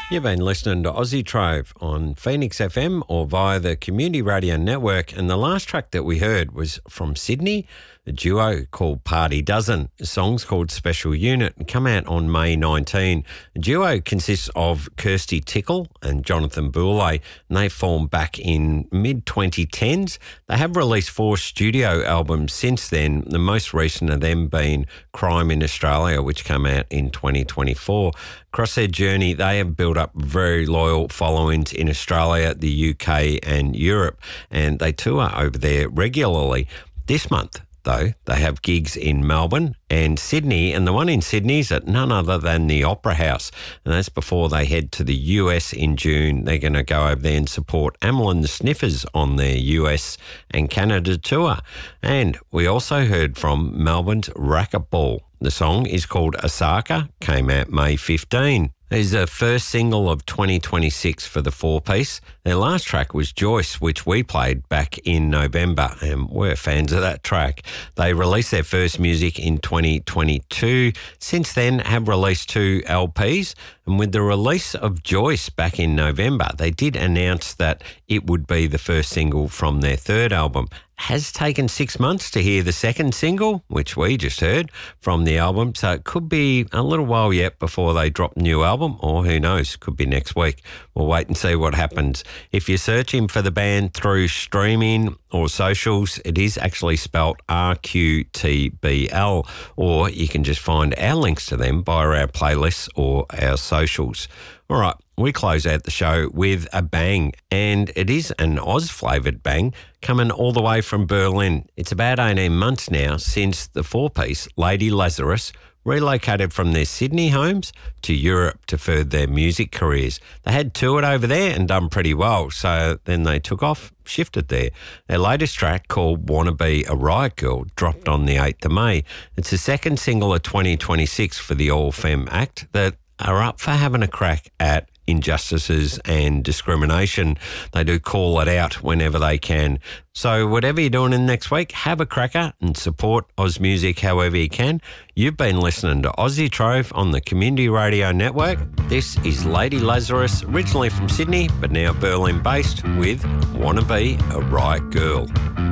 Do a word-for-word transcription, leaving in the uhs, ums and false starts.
You've been listening to Aussie Trove on Phoenix F M or via the Community Radio Network, and the last track that we heard was from Sydney, a duo called Party Dozen. The song's called Special Unit and come out on May nineteenth. The duo consists of Kirsty Tickle and Jonathan Boulay, and they formed back in mid twenty tens. They have released four studio albums since then, the most recent of them being Crime in Australia, which came out in twenty twenty-four. Across their journey, they have built up very loyal followings in Australia, the U K and Europe, and they tour over there regularly. This month, though, they have gigs in Melbourne and Sydney, and the one in Sydney is at none other than the Opera House, and that's before they head to the U S in June. They're going to go over there and support Amyl and the Sniffers on their U S and Canada tour. And we also heard from Melbourne's Racquetball. The song is called Osaka, came out May fifteenth. It's the first single of twenty twenty-six for the four-piece. Their last track was Joyce, which we played back in November, and we're fans of that track. They released their first music in twenty twenty-two. Since then, have released two L Ps, and with the release of Joyce back in November, they did announce that it would be the first single from their third album. Has taken six months to hear the second single, which we just heard from the album, so it could be a little while yet before they drop a new album, or who knows, could be next week. We'll wait and see what happens. If you're searching for the band through streaming or socials, it is actually spelt R Q T B L, or you can just find our links to them via our playlists or our socials. All right, we close out the show with a bang, and it is an Oz-flavoured bang coming all the way from Berlin. It's about eighteen months now since the four-piece Lady Lazarus relocated from their Sydney homes to Europe to further their music careers. They had toured over there and done pretty well, so then they took off, shifted there. Their latest track, called Wanna Be a Riot Girl, dropped on the eighth of May. It's the second single of twenty twenty-six for the all-femme act that are up for having a crack at injustices and discrimination. They do call it out whenever they can. So whatever you're doing in next week, have a cracker and support Oz music however you can. You've been listening to Aussie Trove on the Community Radio Network. This is Lady Lazarus, originally from Sydney, but now Berlin-based, with Wanna Be a Riot Girl.